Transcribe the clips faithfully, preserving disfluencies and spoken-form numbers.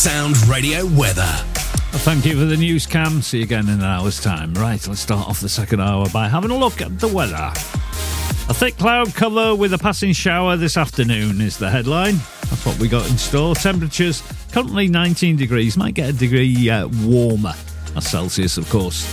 Sound Radio weather. Well, thank you for the news, Cam. See you again in an hour's time. Right, let's start off the second hour by having a look at the weather. A thick cloud cover with a passing shower this afternoon is the headline. That's what we got in store. Temperatures currently nineteen degrees. Might get a degree uh, warmer. That's Celsius, of course.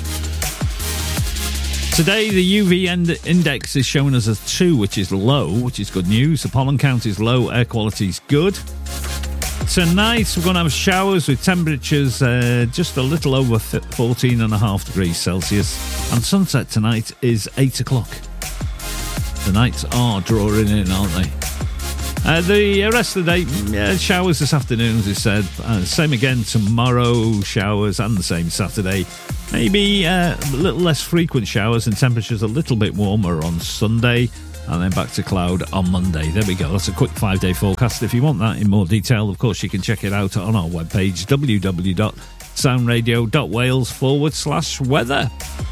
Today, the U V end- index is showing us a two, which is low, which is good news. The pollen count is low, air quality is good. Tonight, we're going to have showers with temperatures uh, just a little over fourteen and a half degrees Celsius. And sunset tonight is eight o'clock. The nights are drawing in, aren't they? Uh, the rest of the day, yeah, showers this afternoon, as I said. Uh, same again tomorrow, showers, and the same Saturday. Maybe uh, a little less frequent showers and temperatures a little bit warmer on Sunday. And then back to cloud on Monday. There we go. That's a quick five-day forecast. If you want that in more detail, of course, you can check it out on our webpage, www.soundradio.wales forward slash weather.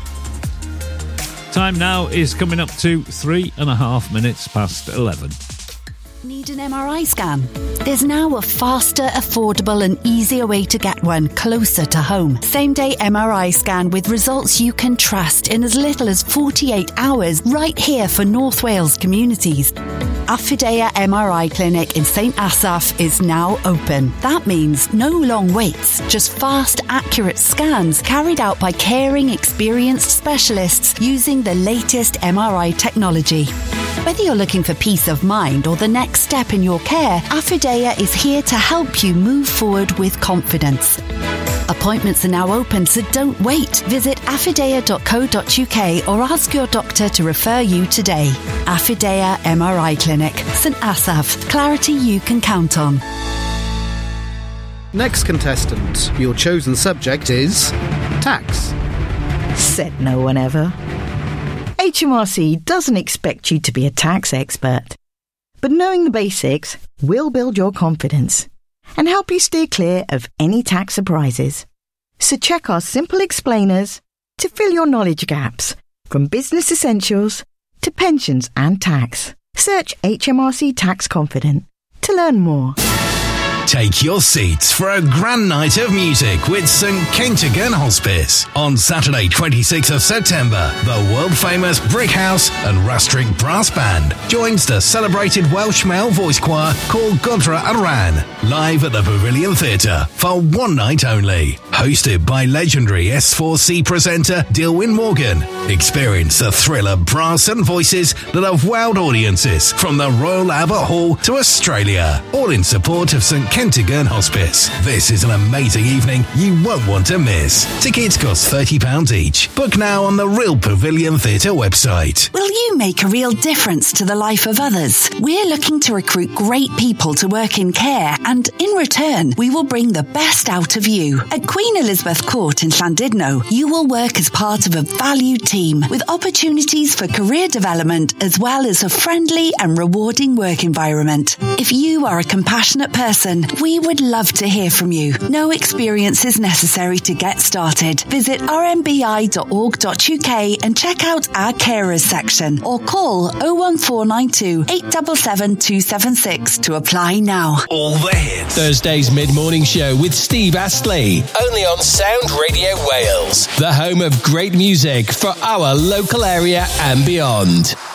Time now is coming up to three and a half minutes past eleven. Need an M R I scan? There's now a faster, affordable and easier way to get one closer to home. Same-day M R I scan with results you can trust in as little as forty-eight hours right here for North Wales communities. Affidea M R I Clinic in Saint Asaph is now open. That means no long waits, just fast, accurate scans carried out by caring, experienced specialists using the latest M R I technology. Whether you're looking for peace of mind or the next step in your care, Affidea is here to help you move forward with confidence. Appointments are now open, so don't wait. Visit affidea dot co dot uk or ask your doctor to refer you today. Affidea M R I Clinic, Saint Asaph. Clarity you can count on. Next contestant, your chosen subject is tax. Said no one ever. H M R C doesn't expect you to be a tax expert, but knowing the basics will build your confidence and help you steer clear of any tax surprises. So check our simple explainers to fill your knowledge gaps, from business essentials to pensions and tax. Search H M R C Tax Confident to learn more. Take your seats for a grand night of music with St Kentigern Hospice. On Saturday, twenty-sixth of September, the world-famous Brick House and Rastrick Brass Band joins the celebrated Welsh male voice choir called Godra Aran, live at the Pavilion Theatre for one night only. Hosted by legendary S four C presenter Dilwyn Morgan. Experience the thrill of brass and voices that have wowed audiences from the Royal Albert Hall to Australia, all in support of St Kentigern Hospice. This is an amazing evening you won't want to miss. Tickets cost thirty pounds each. Book now on the Real Pavilion Theatre website. Will you make a real difference to the life of others? We're looking to recruit great people to work in care, and in return, we will bring the best out of you. At Queen Elizabeth Court in Llandudno, you will work as part of a valued team with opportunities for career development as well as a friendly and rewarding work environment. If you are a compassionate person, we would love to hear from you. No experience is necessary to get started. Visit r m b i dot org dot u k and check out our carers section, or call oh one four nine two, eight seven seven, two seven six to apply now. All the hits. Thursday's mid-morning show with Steve Astley, only on Sound Radio Wales, the home of great music for our local area and beyond.